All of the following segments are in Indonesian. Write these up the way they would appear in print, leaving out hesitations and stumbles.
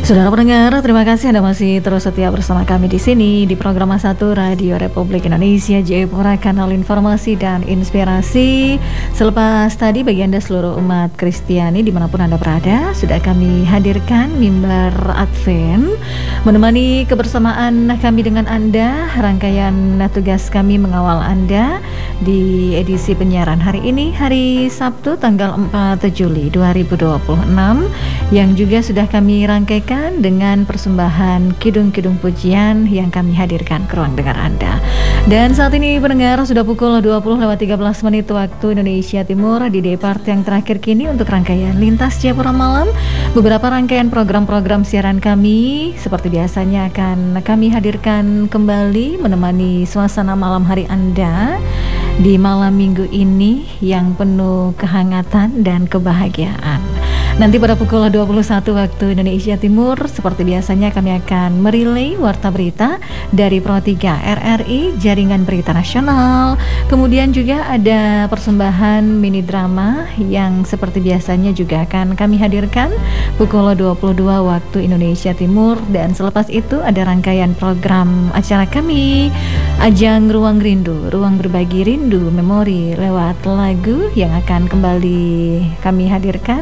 Saudara pendengar, terima kasih Anda masih terus setia bersama kami di sini di program A1 Radio Republik Indonesia Jayapura, kanal informasi dan inspirasi. Selepas tadi bagi Anda seluruh umat Kristiani dimanapun Anda berada, sudah kami hadirkan mimbar Advent menemani kebersamaan kami dengan Anda. Rangkaian tugas kami mengawal Anda di edisi penyiaran hari ini, hari Sabtu tanggal 4 Juli 2026, yang juga sudah kami rangkaikan dengan persembahan kidung-kidung pujian yang kami hadirkan ke ruang dengar Anda. Dan saat ini pendengar sudah pukul 20:13 waktu Indonesia Timur. Di day part yang terakhir kini untuk rangkaian Lintas Jayapura Malam, beberapa rangkaian program-program siaran kami seperti biasanya akan kami hadirkan kembali menemani suasana malam hari Anda di malam minggu ini yang penuh kehangatan dan kebahagiaan. Nanti pada pukul 21 waktu Indonesia Timur, seperti biasanya kami akan merilai warta berita dari Pro 3 RRI, Jaringan Berita Nasional. Kemudian juga ada persembahan mini drama yang seperti biasanya juga akan kami hadirkan pukul 22 waktu Indonesia Timur. Dan selepas itu ada rangkaian program acara kami, Ajang Ruang Rindu, Ruang Berbagi Rindu Memori lewat lagu yang akan kembali kami hadirkan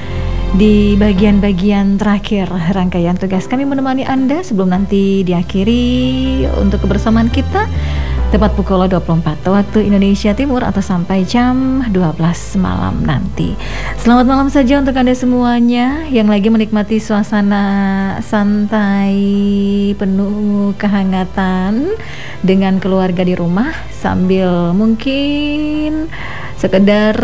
di bagian-bagian terakhir rangkaian tugas kami menemani Anda sebelum nanti diakhiri untuk kebersamaan kita tepat pukul 24 waktu Indonesia Timur atau sampai jam 12 malam nanti. Selamat malam saja untuk Anda semuanya yang lagi menikmati suasana santai penuh kehangatan dengan keluarga di rumah sambil mungkin sekedar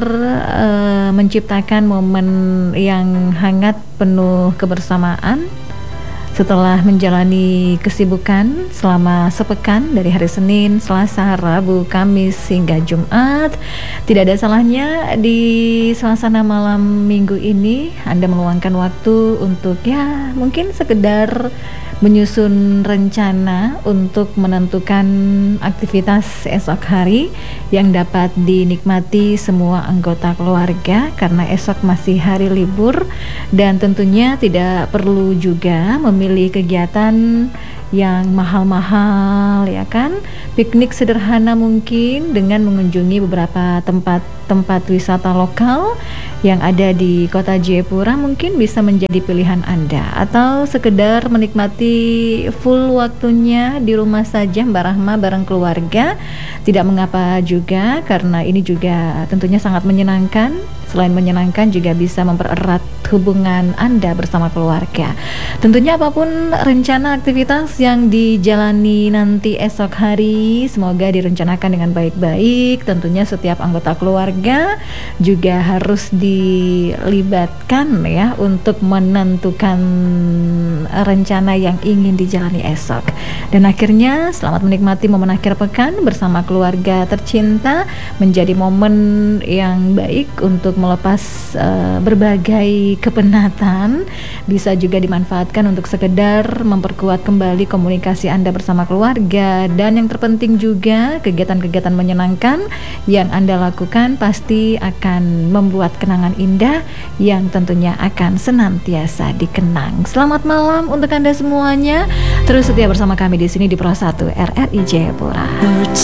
menciptakan momen yang hangat penuh kebersamaan setelah menjalani kesibukan selama sepekan dari hari Senin, Selasa, Rabu, Kamis hingga Jumat. Tidak ada salahnya di suasana malam minggu ini Anda meluangkan waktu untuk ya mungkin sekedar menyusun rencana untuk menentukan aktivitas esok hari yang dapat dinikmati semua anggota keluarga karena esok masih hari libur, dan tentunya tidak perlu juga memilih kegiatan yang mahal-mahal, ya kan? Piknik sederhana mungkin dengan mengunjungi beberapa tempat wisata lokal yang ada di kota Jayapura mungkin bisa menjadi pilihan Anda, atau sekedar menikmati full waktunya di rumah saja Mbak Rahma bareng keluarga. Tidak mengapa juga karena ini juga tentunya sangat menyenangkan. Selain menyenangkan juga bisa mempererat hubungan Anda bersama keluarga. Tentunya apapun rencana aktivitas yang dijalani nanti esok hari, semoga direncanakan dengan baik-baik. Tentunya setiap anggota keluarga juga harus dilibatkan ya untuk menentukan rencana yang ingin dijalani esok. Dan akhirnya selamat menikmati momen akhir pekan bersama keluarga tercinta, menjadi momen yang baik untuk melepas berbagai kepenatan. Bisa juga dimanfaatkan untuk sekedar memperkuat kembali komunikasi Anda bersama keluarga. Dan yang terpenting juga kegiatan-kegiatan menyenangkan yang Anda lakukan pasti akan membuat kenangan indah yang tentunya akan senantiasa dikenang. Selamat malam untuk Anda semuanya. Terus setia bersama kami di sini di Pro 1 RRI Jayapura.